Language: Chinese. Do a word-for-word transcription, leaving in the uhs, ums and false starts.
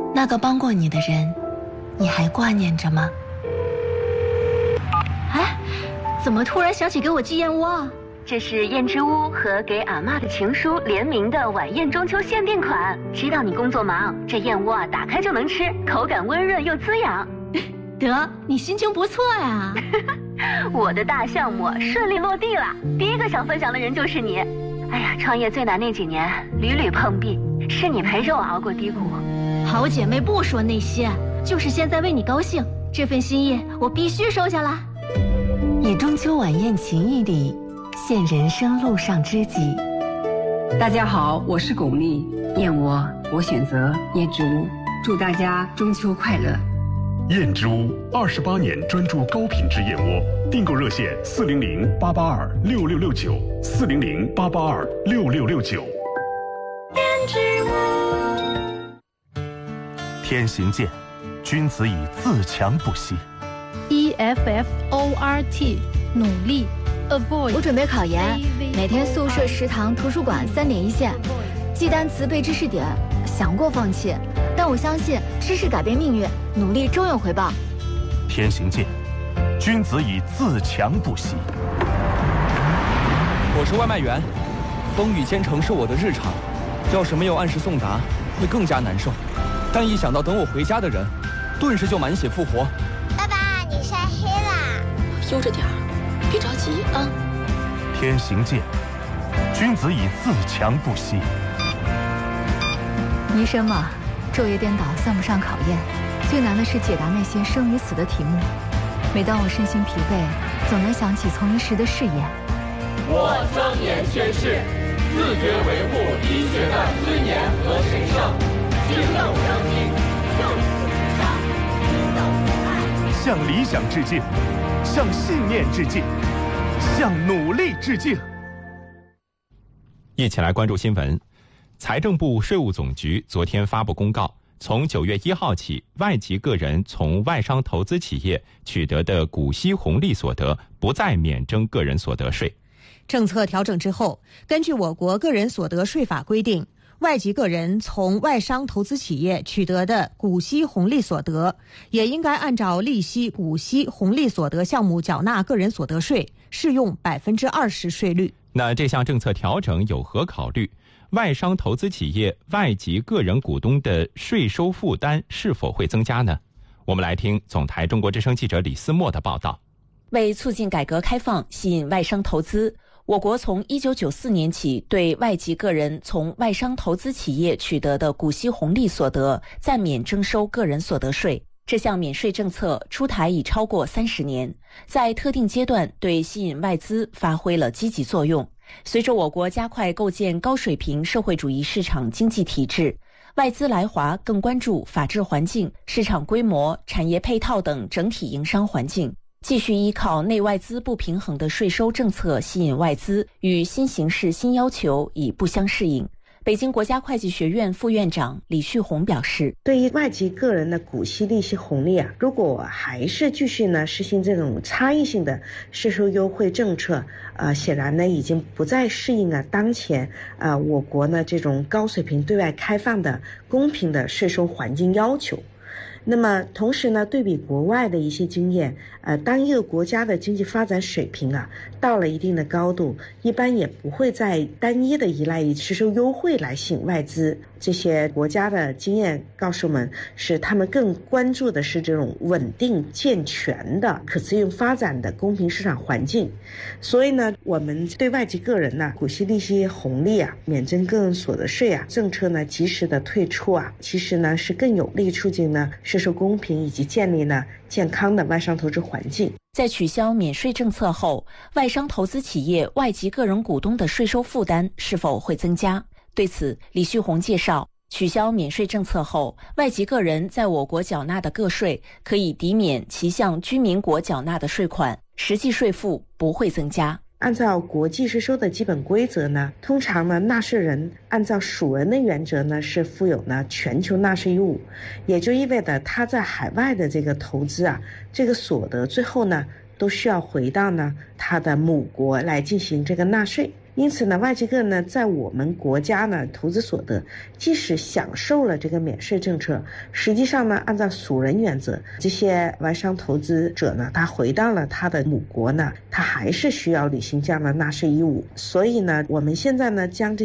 那个帮过你的人，你还挂念着吗？ 哎，怎么突然想起给我寄燕窝啊？ 这是燕之屋和给阿嬷的情书联名的晚宴中秋限定款。知道你工作忙，这燕窝啊打开就能吃，口感温润又滋养。 得，你心情不错呀。 我的大项目顺利落地了，第一个想分享的人就是你。哎呀，创业最难那几年屡屡碰壁，是你陪着我熬过低谷。 好姐妹不说那些，就是现在为你高兴，这份心意我必须收下来。 以中秋晚宴情谊里现人生路上知己。 大家好，我是巩俐，燕窝我选择燕之屋，祝大家中秋快乐。 燕之屋二十八年专注高品质燕窝，订购热线四零零八八二六六六九四零零八八二六六六九。 燕之屋。 天行健，君子以自强不息。 E F F O R T 努力 Avoid。 我准备考研，每天宿舍食堂图书馆三点一线，记单词背知识点，想过放弃，但我相信知识改变命运，努力终有回报。 天行健，君子以自强不息。 我是外卖员，风雨兼程是我的日常，要是没有按时送达会更加难受，但一想到等我回家的人，顿时就满血复活。 爸爸，你晒黑啦， 悠着点儿，别着急啊。 天行健，君子以自强不息。 医生嘛，昼夜颠倒算不上考验，最难的是解答那些生与死的题目。每当我身心疲惫，总能想起从医时的誓言。 我庄严宣誓，自觉维护医学的尊严和神圣，敬斗生命，就此无上，奋斗不爱。 向理想致敬，向信念致敬，向努力致敬。 一起来关注新闻。财政部税务总局昨天发布公告，从九月一号起，外籍个人从外商投资企业取得的股息红利所得不再免征个人所得税。 政策调整之后，根据我国个人所得税法规定，外籍个人从外商投资企业取得的股息红利所得，也应该按照利息、股息、红利所得项目缴纳个人所得税，适用百分之二十税率。 那这项政策调整有何考虑？外商投资企业外籍个人股东的税收负担是否会增加呢？我们来听总台中国之声记者李思墨的报道。 为促进改革开放，吸引外商投资，我国从一九九四年起对外籍个人从外商投资企业取得的股息红利所得暂免征收个人所得税。这项免税政策出台已超过三十年，在特定阶段对吸引外资发挥了积极作用。随着我国加快构建高水平社会主义市场经济体制，外资来华更关注法治环境、市场规模、产业配套等整体营商环境，继续依靠内外资不平衡的税收政策吸引外资，与新形势新要求已不相适应。北京国家会计学院副院长李旭红表示， 对于外籍个人的股息利息红利啊，如果还是继续呢实行这种差异性的税收优惠政策，呃，显然呢已经不再适应了当前呃我国呢这种高水平对外开放的公平的税收环境要求。那么同时呢，对比国外的一些经验，呃，当一个国家的经济发展水平啊到了一定的高度，一般也不会再单一的依赖于税收优惠来吸引外资。这些国家的经验告诉我们，是他们更关注的是这种稳定健全的可持续发展的公平市场环境。所以呢，我们对外籍个人呢股息利息红利啊免征个人所得税啊政策呢及时的退出啊，其实呢是更有利促进呢税收公平以及建立呢健康的外商投资环境。 在取消免税政策后，外商投资企业外籍个人股东的税收负担是否会增加？对此，李旭红介绍，取消免税政策后，外籍个人在我国缴纳的个税可以抵免其向居民国缴纳的税款，实际税负不会增加。 按照国际税收的基本规则呢，通常呢纳税人按照属人的原则呢是负有呢全球纳税义务，也就意味着他在海外的这个投资啊，这个所得最后呢都需要回到呢他的母国来进行这个纳税。 因此呢，外籍个人呢在我们国家呢投资所得，即使享受了这个免税政策，实际上呢按照属人原则，这些外商投资者呢，他回到了他的母国呢，他还是需要履行这样的纳税义务。所以呢，我们现在呢将这